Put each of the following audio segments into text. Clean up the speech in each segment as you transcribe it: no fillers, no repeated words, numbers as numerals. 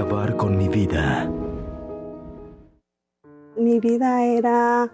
acabar con mi vida. Mi vida era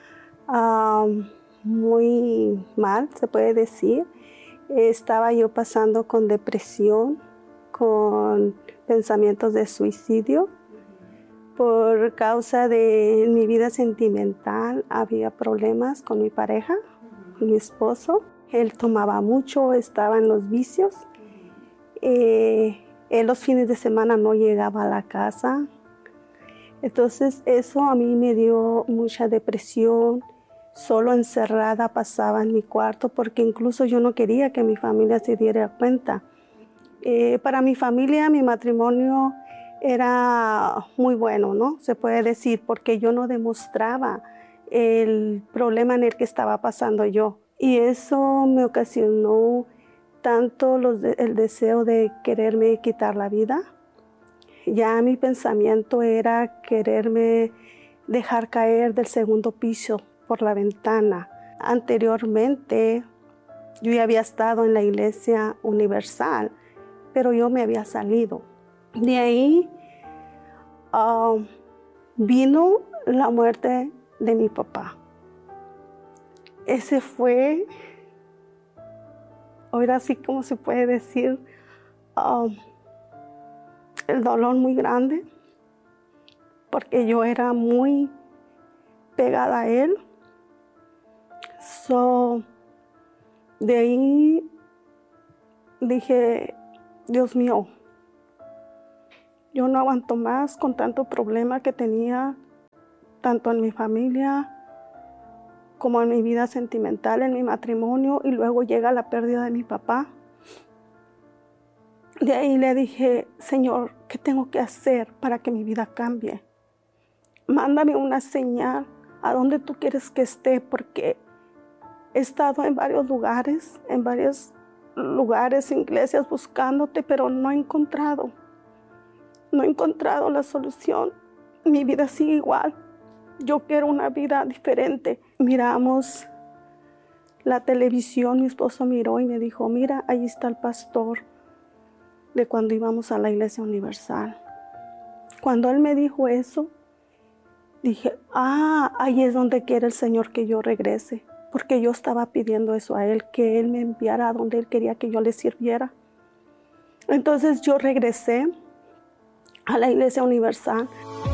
muy mal, se puede decir. Estaba yo pasando con depresión, con pensamientos de suicidio. Por causa de mi vida sentimental había problemas con mi pareja, con mi esposo. Él tomaba mucho, estaba en los vicios. Él los fines de semana no llegaba a la casa. Entonces eso a mí me dio mucha depresión. Solo encerrada pasaba en mi cuarto porque incluso yo no quería que mi familia se diera cuenta. Para mi familia, mi matrimonio era muy bueno, ¿no? Se puede decir, porque yo no demostraba el problema en el que estaba pasando yo. Y eso me ocasionó tanto el deseo de quererme quitar la vida. Ya mi pensamiento era quererme dejar caer del segundo piso por la ventana. Anteriormente, yo ya había estado en la Iglesia Universal, pero yo me había salido. De ahí vino la muerte de mi papá. Ese fue, ahora sí como se puede decir, el dolor muy grande, porque yo era muy pegada a él. De ahí dije, Dios mío, yo no aguanto más con tanto problema que tenía, tanto en mi familia como en mi vida sentimental, en mi matrimonio, y luego llega la pérdida de mi papá. De ahí le dije, Señor, ¿qué tengo que hacer para que mi vida cambie? Mándame una señal a donde tú quieres que esté, porque he estado en varios lugares, iglesias buscándote, pero no he encontrado la solución. Mi vida sigue igual. Yo quiero una vida diferente. Miramos la televisión, mi esposo miró y me dijo, mira, ahí está el pastor de cuando íbamos a la Iglesia Universal. Cuando él me dijo eso, dije, ahí es donde quiere el Señor que yo regrese, porque yo estaba pidiendo eso a él, que él me enviara a donde él quería que yo le sirviera. Entonces yo regresé a la Iglesia Universal.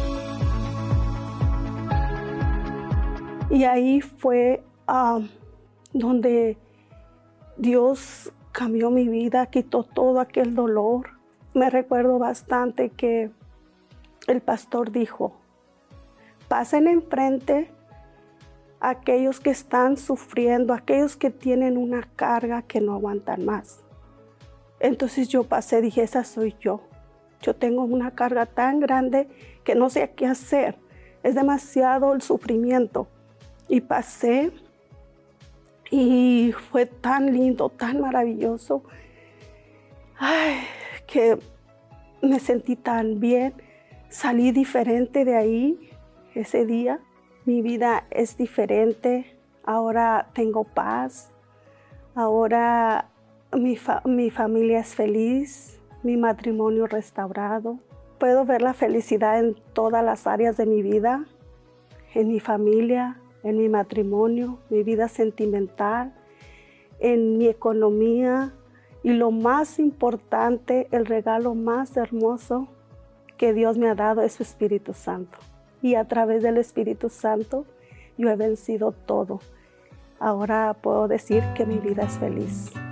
Y ahí fue donde Dios cambió mi vida, quitó todo aquel dolor. Me recuerdo bastante que el pastor dijo, pasen enfrente a aquellos que están sufriendo, aquellos que tienen una carga que no aguantan más. Entonces yo pasé, dije, esa soy yo. Yo tengo una carga tan grande que no sé qué hacer. Es demasiado el sufrimiento. Y pasé y fue tan lindo, tan maravilloso, que me sentí tan bien. Salí diferente de ahí ese día. Mi vida es diferente. Ahora tengo paz. Ahora mi familia es feliz. Mi matrimonio restaurado. Puedo ver la felicidad en todas las áreas de mi vida, en mi familia, en mi matrimonio, mi vida sentimental, en mi economía y lo más importante, el regalo más hermoso que Dios me ha dado es su Espíritu Santo. Y a través del Espíritu Santo yo he vencido todo. Ahora puedo decir que mi vida es feliz.